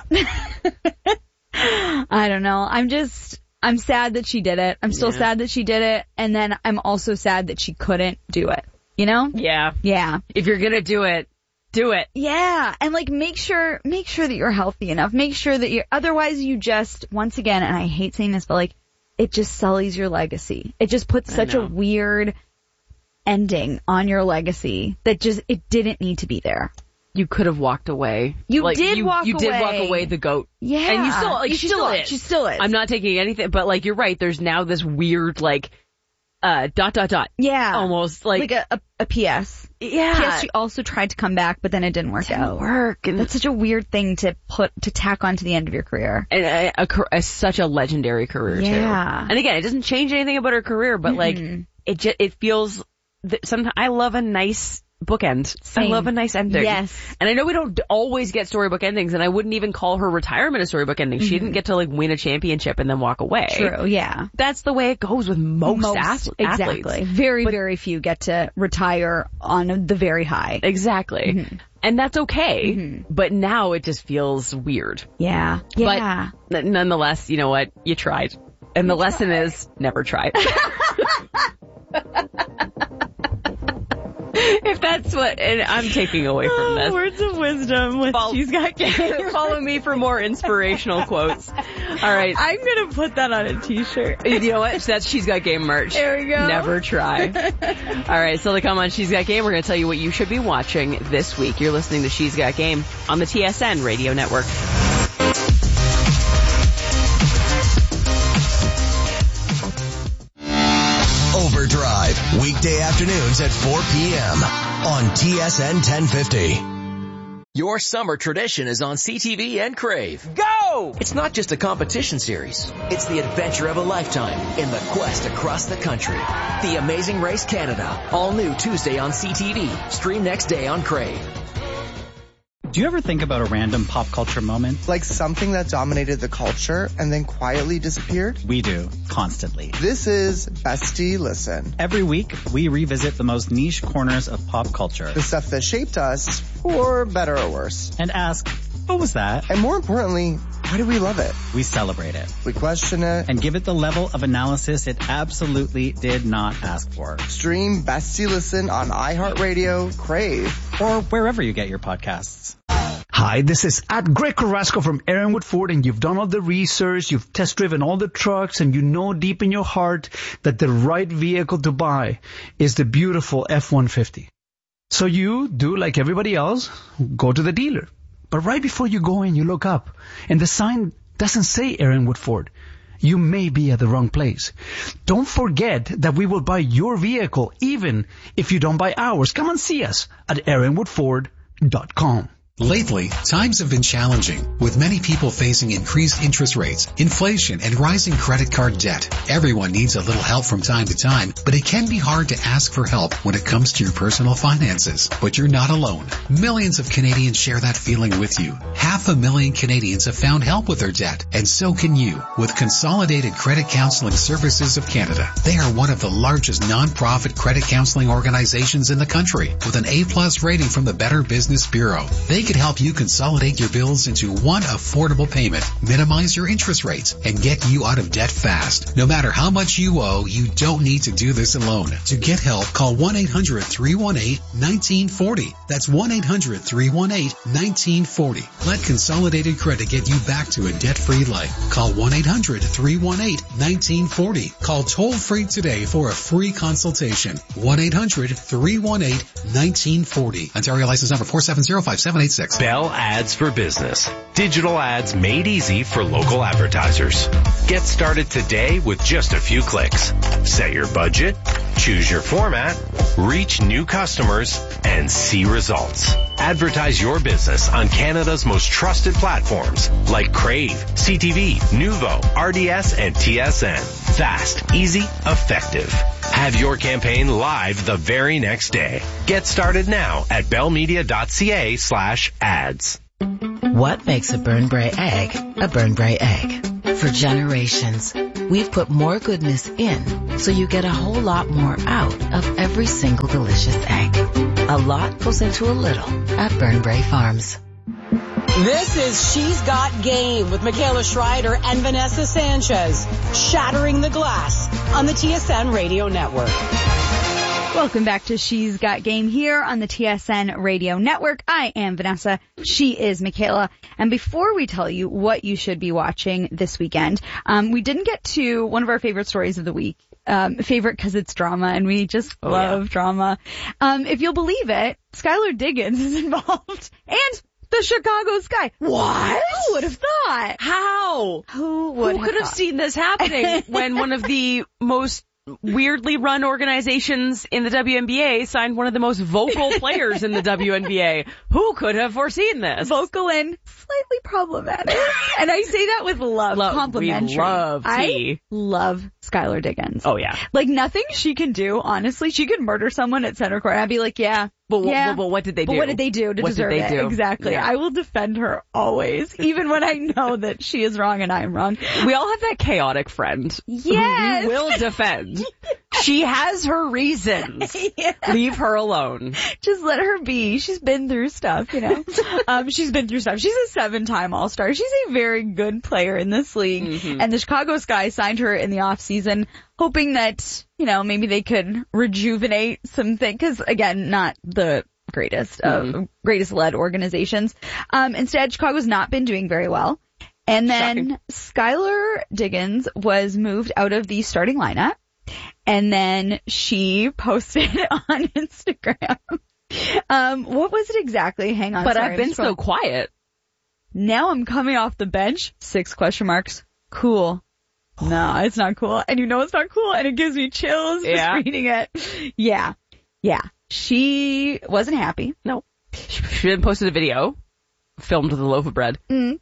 I don't know. I'm sad that she did it. I'm still sad that she did it. And then I'm also sad that she couldn't do it. You know? Yeah. Yeah. If you're gonna do it, do it. Yeah. And like, make sure that you're healthy enough. Make sure that otherwise you just, once again, and I hate saying this, but like, it just sullies your legacy. It just puts such a weird ending on your legacy that it didn't need to be there. You could have walked away. You did walk away the GOAT. Yeah. And you still, like, she still is. I'm not taking anything, but like, you're right. There's now this weird, like, ... Yeah. Almost like a PS. Yeah. PS, she also tried to come back, but then it didn't work out. And that's such a weird thing to tack on to the end of your career. And such a legendary career, too. Yeah. And again, it doesn't change anything about her career, but like, it feels sometimes I love a nice bookend. Same. I love a nice ending. Yes. And I know we don't always get storybook endings, and I wouldn't even call her retirement a storybook ending. She didn't get to like win a championship and then walk away. True, yeah. That's the way it goes with most athletes. Exactly. Very few get to retire on the very high. Exactly. And that's okay. But now it just feels weird. Yeah. Yeah. But nonetheless, you know what? You tried. And the lesson is never try. If that's what, and I'm taking away from this. Words of wisdom with She's Got Game. Follow me for more inspirational quotes. All right. I'm going to put that on a t-shirt. You know what? That's She's Got Game merch. There we go. Never try. All right. So to come on She's Got Game, we're going to tell you what you should be watching this week. You're listening to She's Got Game on the TSN Radio Network. Overdrive, weekday afternoons at 4 p.m. on TSN 1050. Your summer tradition is on CTV and Crave. Go! It's not just a competition series. It's the adventure of a lifetime in the quest across the country. The Amazing Race Canada. All new Tuesday on CTV. Stream next day on Crave. Do you ever think about a random pop culture moment? Like something that dominated the culture and then quietly disappeared? We do, constantly. This is Bestie Listen. Every week, we revisit the most niche corners of pop culture. The stuff that shaped us, for better or worse. And ask, what was that? And more importantly, why do we love it? We celebrate it. We question it. And give it the level of analysis it absolutely did not ask for. Stream Bestie Listen on iHeartRadio, Crave, or wherever you get your podcasts. Hi, this is at Greg Carrasco from Aaronwood Ford, and you've done all the research, you've test driven all the trucks, and you know deep in your heart that the right vehicle to buy is the beautiful F-150. So you do like everybody else, go to the dealer. But right before you go in, you look up, and the sign doesn't say Aaronwood Ford. You may be at the wrong place. Don't forget that we will buy your vehicle even if you don't buy ours. Come and see us at aaronwoodford.com. Lately, times have been challenging, with many people facing increased interest rates, inflation, and rising credit card debt. Everyone needs a little help from time to time, but it can be hard to ask for help when it comes to your personal finances. But you're not alone. Millions of Canadians share that feeling with you. 500,000 Canadians have found help with their debt, and so can you, with Consolidated Credit Counseling Services of Canada. They are one of the largest non-profit credit counseling organizations in the country, with an A+ rating from the Better Business Bureau. They can help you consolidate your bills into one affordable payment, minimize your interest rates, and get you out of debt fast. No matter how much you owe, you don't need to do this alone. To get help, call 1-800-318-1940. That's 1-800-318-1940. Let Consolidated Credit get you back to a debt-free life. Call 1-800-318-1940. Call toll-free today for a free consultation. 1-800-318-1940. Ontario license number 4705787. 888-866. Bell Ads for Business. Digital ads made easy for local advertisers. Get started today with just a few clicks. Set your budget, choose your format, reach new customers, and see results. Advertise your business on Canada's most trusted platforms like Crave, CTV, Nuvo, RDS, and TSN. Fast, easy, effective. Have your campaign live the very next day. Get started now at bellmedia.ca/ads. What makes a Burnbrae egg a Burnbrae egg? For generations, we've put more goodness in so you get a whole lot more out of every single delicious egg. A lot goes into a little at Burnbrae Farms. This is She's Got Game with Michaela Schreider and Vanessa Sanchez, shattering the glass on the TSN Radio Network. Welcome back to She's Got Game here on the TSN Radio Network. I am Vanessa. She is Michaela. And before we tell you what you should be watching this weekend, we didn't get to one of our favorite stories of the week. Favorite because it's drama, and we just love drama. If you'll believe it, Skylar Diggins is involved, and the Chicago Sky. What? Who would have thought? How? Who could have seen this happening when one of the most weirdly run organizations in the WNBA signed one of the most vocal players in the WNBA? Who could have foreseen this? Vocal and slightly problematic. And I say that with love. Complimentary. We love tea. I love Skylar Diggins. Oh yeah. Like nothing she can do, honestly. She could murder someone at center court. I'd be like, yeah. But what did they do? But what did they do to deserve it? Exactly. Yeah. I will defend her always, even when I know that she is wrong and I am wrong. We all have that chaotic friend. Yes. Who we will defend. She has her reasons. Yeah. Leave her alone. Just let her be. She's been through stuff, you know. She's been through stuff. She's a 7-time All-Star. She's a very good player in this league. Mm-hmm. And the Chicago Sky signed her in the off-season, hoping that, you know, maybe they could rejuvenate some things. Because, again, not the greatest led organizations. Instead, Chicago's not been doing very well. And then Skylar Diggins was moved out of the starting lineup. And then she posted on Instagram. What was it exactly? Hang on. But sorry, I've been so quiet. Now I'm coming off the bench. 6 question marks. Cool. No, it's not cool. And you know it's not cool. And it gives me chills just reading it. Yeah. She wasn't happy. No. She then posted a video. Filmed with a loaf of bread. Saying,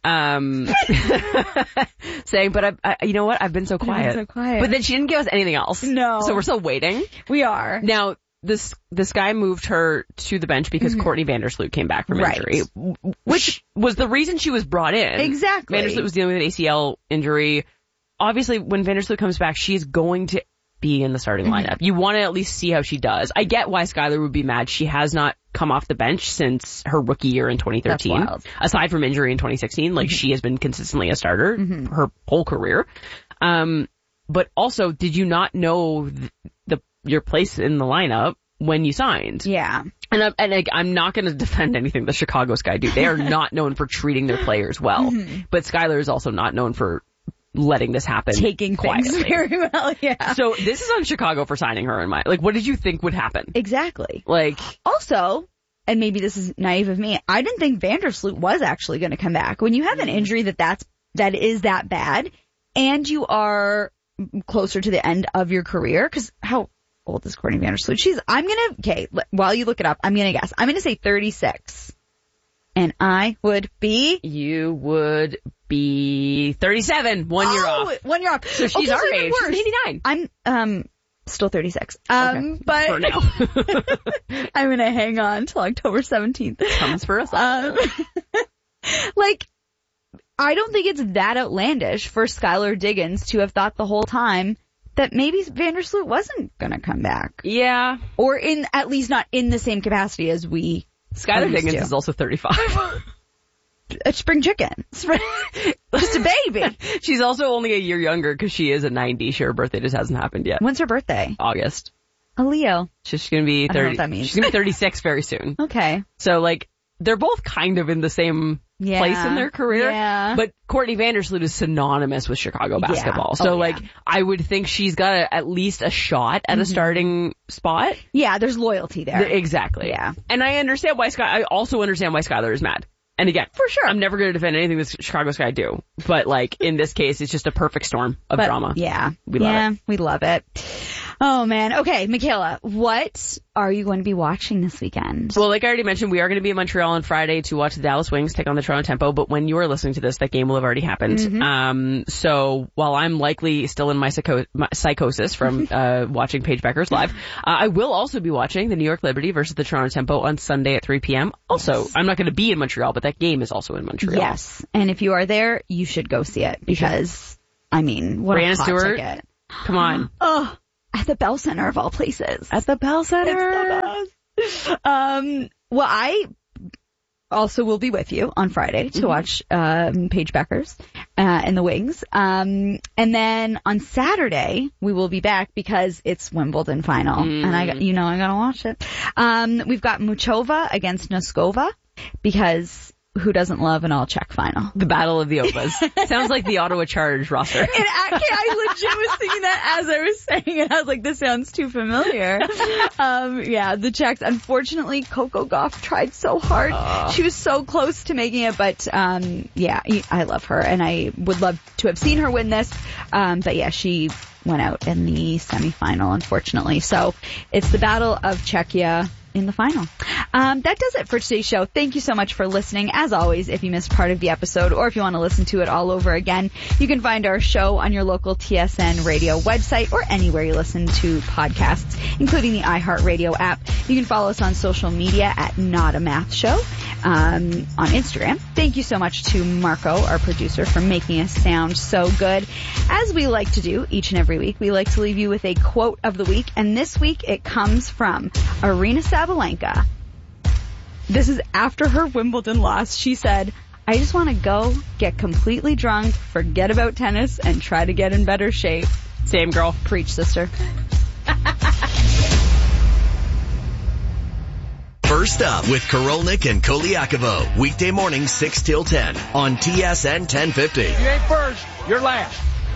but you know what? I've been so quiet. But then she didn't give us anything else. No. So we're still waiting. We are. Now, this guy moved her to the bench because Courtney Vandersloot came back from injury. Which was the reason she was brought in. Exactly. Vandersloot was dealing with an ACL injury. Obviously, when Vandersloot comes back, she's going to be in the starting lineup. You want to at least see how she does. I get why Skylar would be mad. She has not come off the bench since her rookie year in 2013. That's wild. Aside from injury in 2016, like she has been consistently a starter her whole career. But also, did you not know your place in the lineup when you signed? Yeah. And I'm not going to defend anything the Chicago Sky do. They are not known for treating their players well. But Skylar is also not known for letting this happen. Taking quietly. things very well, yeah. So this is on Chicago for signing her in my, like, what did you think would happen? Exactly. Like, also, and maybe this is naive of me, I didn't think Vandersloot was actually going to come back. When you have an injury that is that bad, and you are closer to the end of your career, because how old is Courtney Vandersloot? While you look it up, I'm going to guess. I'm going to say 36. And I would be? You would be 37, 1 year off. 1 year off. So she's our age. She's 89. I'm still 36. Okay. But for now. I'm going to hang on till October 17th. Comes for us all. Like, I don't think it's that outlandish for Skylar Diggins to have thought the whole time that maybe Vandersloot wasn't going to come back. Yeah. Or at least not in the same capacity as we. Skylar Diggins is also 35. A spring chicken. Just a baby. She's also only a year younger because she is a 90. Her birthday just hasn't happened yet. When's her birthday? August. A Leo. She's going to be 30. I don't know what that means. She's going to be 36 very soon. Okay. So, like, they're both kind of in the same place in their career. Yeah. But Courtney Vandersloot is synonymous with Chicago basketball. Yeah. So I would think she's got at least a shot at a starting spot. Yeah, there's loyalty there. Exactly. Yeah. And I also understand why Skylar is mad. And again, for sure, I'm never going to defend anything this Chicago Sky do. But in this case, it's just a perfect storm of drama. Yeah. We love it. We love it. Oh man. Okay, Michaela, what are you going to be watching this weekend? Well, like I already mentioned, we are going to be in Montreal on Friday to watch the Dallas Wings take on the Toronto Tempo, but when you are listening to this, that game will have already happened. Mm-hmm. So while I'm likely still in my psychosis from watching Paige Beckers live, I will also be watching the New York Liberty versus the Toronto Tempo on Sunday at 3 p.m. Also, I'm not going to be in Montreal, but that game is also in Montreal. Yes, and if you are there, you should go see it because, what Brianna a hot Stewart, ticket. Come on. Oh, at the Bell Center of all places. At the Bell Center. It's the best. Well, I also will be with you on Friday to watch Paige Beckers and the Wings. And then on Saturday we will be back because it's Wimbledon final, and I gotta watch it. We've got Muchova against Noskova because who doesn't love an all-Czech final? The Battle of the Ovas. Sounds like the Ottawa Charge roster. I legit was thinking that as I was saying it. I was like, this sounds too familiar. The Czechs. Unfortunately, Coco Gauff tried so hard. She was so close to making it, but I love her, and I would love to have seen her win this. But she went out in the semifinal, unfortunately. So it's the Battle of Czechia in the final. That does it for today's show. Thank you so much for listening. As always, if you missed part of the episode or if you want to listen to it all over again, you can find our show on your local TSN radio website or anywhere you listen to podcasts, including the iHeartRadio app. You can follow us on social media at Not a Math Show on Instagram. Thank you so much to Marco, our producer, for making us sound so good. As we like to do each and every week, we like to leave you with a quote of the week, and this week it comes from Aryna Sabalenka. This is after her Wimbledon loss. She said, "I just want to go, get completely drunk, forget about tennis, and try to get in better shape." Same, girl. Preach, sister. First Up with Korolnik and Koliakovo. Weekday mornings 6 till 10 on TSN 1050. You ain't first, you're last.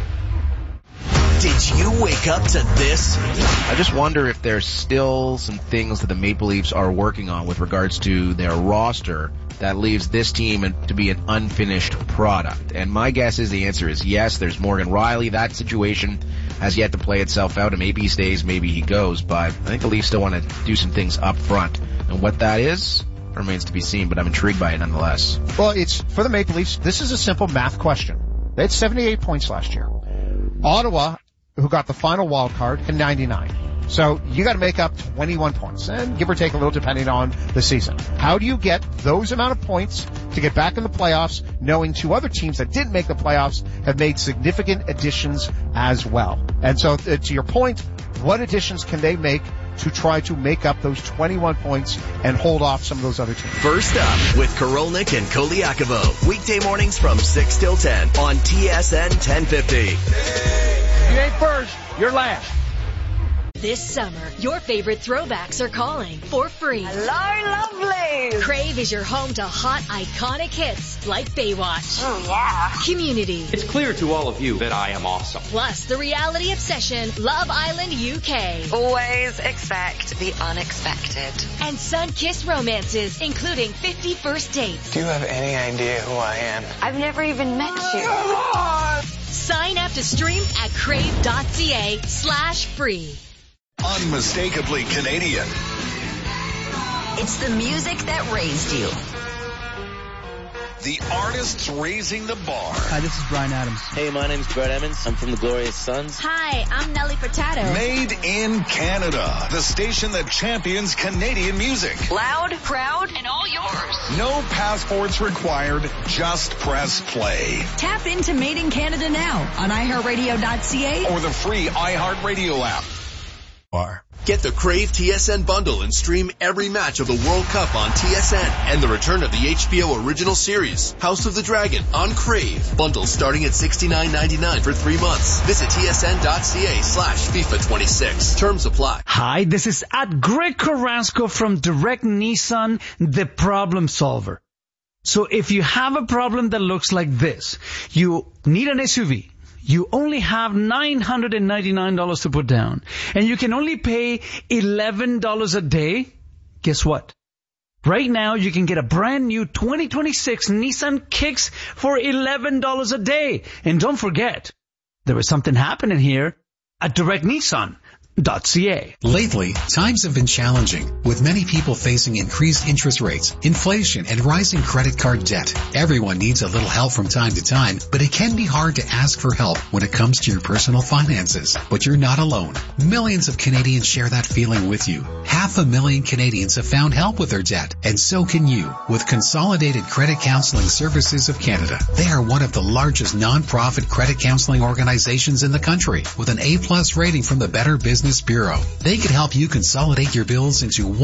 Did you wake up to this? I just wonder if there's still some things that the Maple Leafs are working on with regards to their roster that leaves this team to be an unfinished product. And my guess is the answer is yes. There's Morgan Rielly. That situation has yet to play itself out, and maybe he stays, maybe he goes. But I think the Leafs still want to do some things up front. And what that is remains to be seen, but I'm intrigued by it nonetheless. Well, it's for the Maple Leafs. This is a simple math question. They had 78 points last year. Ottawa, who got the final wild card, had 99. So you got to make up 21 points, and give or take a little depending on the season. How do you get those amount of points to get back in the playoffs, knowing two other teams that didn't make the playoffs have made significant additions as well? And so to your point, what additions can they make to try to make up those 21 points and hold off some of those other teams? First Up with Korolnik and Koliakovo. Weekday mornings from 6 till 10 on TSN 1050. You ain't first, you're last. This summer, your favorite throwbacks are calling for free. Hello, lovely. Crave is your home to hot, iconic hits like Baywatch. Oh, yeah. Community. It's clear to all of you that I am awesome. Plus, the reality obsession, Love Island UK. Always expect the unexpected. And sun-kissed romances, including 50 First Dates. Do you have any idea who I am? I've never even met you. Sign up to stream at crave.ca/free. Unmistakably Canadian. It's the music that raised you. The artists raising the bar. Hi, this is Bryan Adams. Hey, my name's Brett Emmons. I'm from the Glorious Sons. Hi, I'm Nelly Furtado. Made in Canada. The station that champions Canadian music. Loud, proud, and all yours. No passports required. Just press play. Tap into Made in Canada now on iHeartRadio.ca or the free iHeartRadio app. Get the Crave TSN bundle and stream every match of the World Cup on TSN and the return of the HBO original series, House of the Dragon, on Crave. Bundles starting at $69.99 for 3 months. Visit tsn.ca/FIFA26. Terms apply. Hi, this is at Greg Carrasco from Direct Nissan, the problem solver. So if you have a problem that looks like this, you need an SUV, you only have $999 to put down, and you can only pay $11 a day, guess what? Right now, you can get a brand new 2026 Nissan Kicks for $11 a day. And don't forget, there is something happening here at DirectNissan.ca. Lately, times have been challenging, with many people facing increased interest rates, inflation, and rising credit card debt. Everyone needs a little help from time to time, but it can be hard to ask for help when it comes to your personal finances. But you're not alone. Millions of Canadians share that feeling with you. 500,000 Canadians have found help with their debt, and so can you with Consolidated Credit Counseling Services of Canada. They are one of the largest non-profit credit counseling organizations in the country, with an A+ rating from the Better Business Bureau. They could help you consolidate your bills into